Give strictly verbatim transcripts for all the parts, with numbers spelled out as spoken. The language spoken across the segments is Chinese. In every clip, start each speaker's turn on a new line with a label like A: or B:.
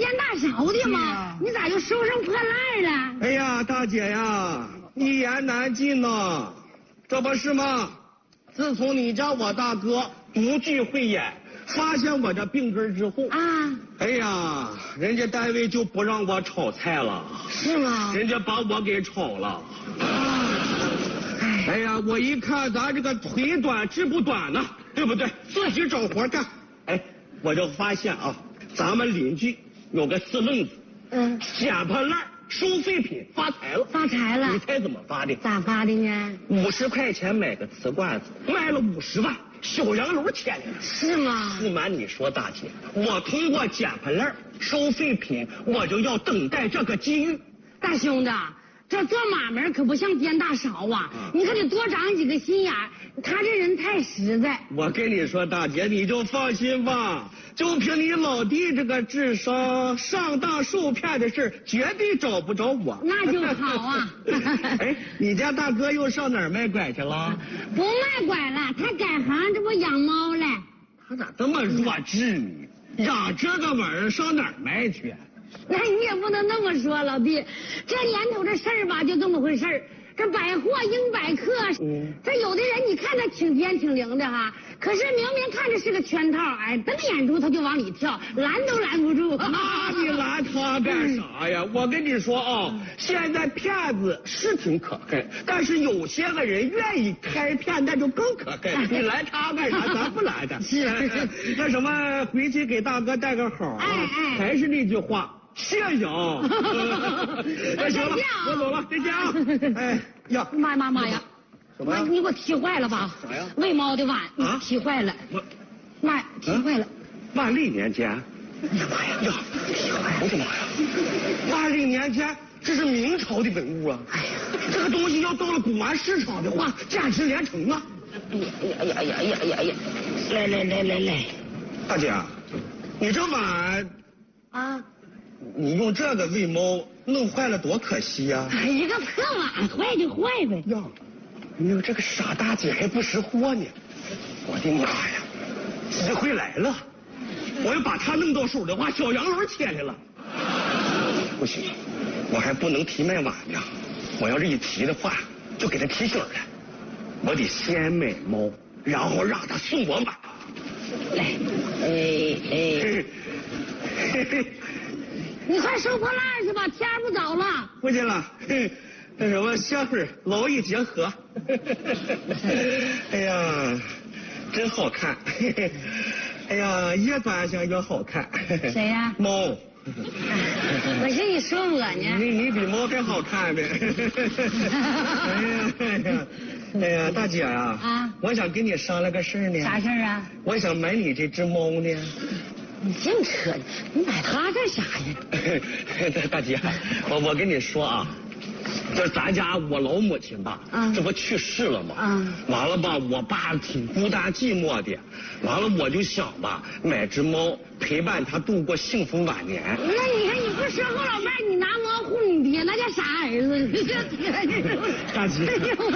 A: 店大嫂的吗？啊、你咋就收上破烂了？
B: 哎呀，大姐呀，一言难尽呐，这不是吗？自从你家我大哥独具慧眼，发现我这病根之后啊，哎呀，人家单位就不让我炒菜了。
A: 是吗？
B: 人家把我给炒了。啊，哎呀，我一看咱这个腿短志不短呢，对不对？自己找活干。哎，我就发现啊，咱们邻居有个四愣子，嗯，捡破烂收废品发财了。
A: 发财了？
B: 你猜怎么发的？
A: 咋发的呢？
B: 五十块钱买个瓷罐子，卖了五十万，小洋楼钱来了。
A: 是吗？
B: 不瞒你说，大姐，我通过捡破烂收废品，我就要等待这个机遇。
A: 大兄弟，这做买卖可不像店大嫂啊，嗯、你可得多长几个心眼儿。他这人太实在。
B: 我跟你说，大姐你就放心吧，就凭你老弟这个智商，上当受骗的事绝对找不着我。
A: 那就好啊。
B: 哎，你家大哥又上哪儿卖拐去了？
A: 不卖拐了，他改行，这不养猫了。
B: 他咋这么弱智呢？养这个玩意儿上哪儿卖去？
A: 那你也不能那么说，老弟，这年头这事儿吧，就这么回事儿。这百货应百客，嗯，这有的人你看他挺尖挺灵的哈，可是明明看着是个圈套，哎，瞪眼珠他就往里跳，拦都拦不住。
B: 那你拦他干啥呀？嗯、我跟你说啊，现在骗子是挺可恨，但是有些个人愿意开骗，那就更可恨。你拦他干啥？咱不拦他。
A: 是。
B: 那什么，回去给大哥带个好啊。哎哎。还是那句话。谢谢啊！那行了，我走了，再见啊！哎呀，
A: 妈呀妈妈呀！
B: 什么？
A: 你给我踢坏了吧？
B: 啥呀？
A: 喂猫的碗啊，踢坏了。我，妈，踢坏了。
B: 万历年间。哎呀妈呀！呀，踢坏了！我的妈呀！万历年间，这是明朝的文物啊！哎呀，这个东西要到了古玩市场的话，价值连城啊！
A: 哎呀呀呀呀呀呀！来来来来来，
B: 大姐，你这碗啊？你用这个喂猫弄坏了多可惜呀、
A: 啊！一个破碗坏就坏呗。
B: 呀，哎呦，这个傻大姐还不识货呢！我的妈呀，机会来了！我要把它弄到手的话，小洋楼切来了。不行，我还不能提卖碗呢。我要是一提的话，就给他提醒了。我得先买猫，然后让他送我碗。
A: 来，哎哎。
B: 嘿嘿。
A: 你快收破烂去吧，天不早了。
B: 不去了，那什么香水劳逸结合。哎呀，真好看。哎呀，越端详越好看。
A: 谁呀？
B: 猫。
A: 我寻思你说我呢。
B: 你你比猫还好看呗。哎呀哎呀，哎呀，大姐啊，啊，我想跟你商量个事儿呢。
A: 啥事儿啊？
B: 我想买你这只猫呢。
A: 你净扯，你买它干啥呀？
B: 大姐，我我跟你说啊，这咱家我老母亲吧，啊、这不去世了吗？啊、完了吧，我爸挺孤单寂寞的，完了我就想吧，买只猫陪伴他度过幸福晚年。
A: 那你看，你不说后老伴，你拿猫护你爹，那叫啥儿子？
B: 大姐，你听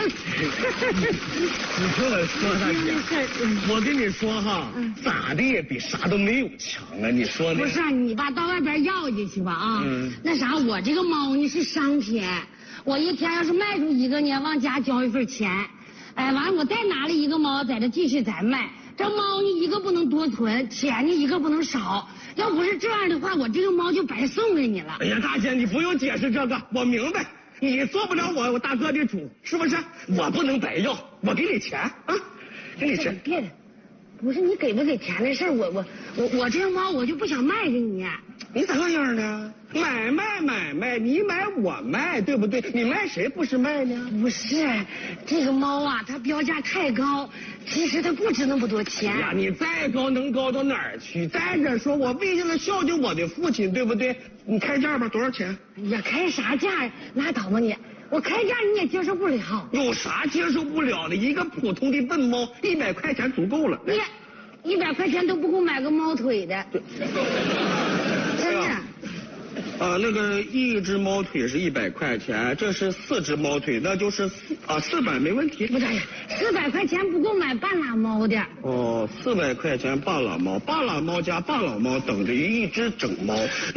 B: 我说，大姐，我跟你说哈，咋的也比啥都没有强啊，你说呢？
A: 不是，你吧到外边要去去吧啊，嗯、那啥，我这个猫呢是商品，我一天要是卖出一个呢，往家交一份钱，哎，完了我再拿了一个猫在这继续再卖。这猫呢一个不能多存，钱呢一个不能少，要不是这样的话，我这个猫就白送给你了。
B: 哎呀，大姐，你不用解释这个，我明白，你做不了我我大哥的主，是不是？我不能白要，我给你钱啊，给你钱。
A: 别的，不是你给不给钱的事儿，我我我我这猫我就不想卖给你。
B: 你咋这样呢？买卖买卖，你买我卖，对不对？你卖谁不是卖呢？
A: 不是，这个猫啊，它标价太高，其实它不值那么多钱。
B: 哎呀，你再高能高到哪儿去？再者说，我为了孝敬我的父亲，对不对？你开价吧，多少钱？
A: 哎呀，开啥价？拉倒吧你！我开价你也接受不了。
B: 有啥接受不了的？一个普通的笨猫，一百块钱足够了。
A: 你一百块钱都不够买个猫腿的。真的。
B: 啊，那个一只猫腿是一百块钱，这是四只猫腿，那就是四啊四百没问题。
A: 不是，四百块钱不够买半拉猫的。
B: 哦，四百块钱半拉猫，半拉猫加半拉猫等着于一只整猫。